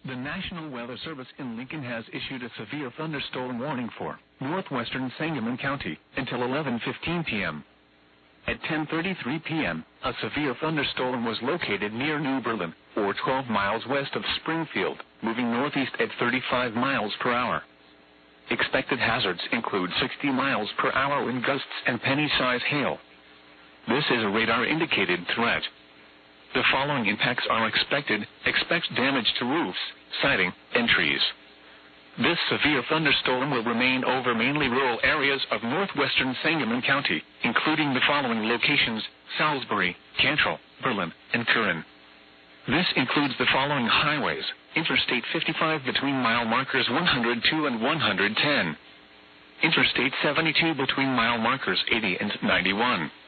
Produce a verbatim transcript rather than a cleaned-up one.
The National Weather Service in Lincoln has issued a severe thunderstorm warning for northwestern Sangamon County until eleven fifteen p.m. At ten thirty-three p.m., a severe thunderstorm was located near New Berlin, or twelve miles west of Springfield, moving northeast at thirty-five miles per hour. Expected hazards include sixty miles per hour wind gusts and penny-size hail. This is a radar-indicated threat. The following impacts are expected. Expect damage to roofs, siding, and trees. This severe thunderstorm will remain over mainly rural areas of northwestern Sangamon County, including the following locations: Salisbury, Cantrell, Berlin, and Curran. This includes the following highways: Interstate fifty-five between mile markers one hundred two and one hundred ten. Interstate seventy-two between mile markers eighty and ninety-one.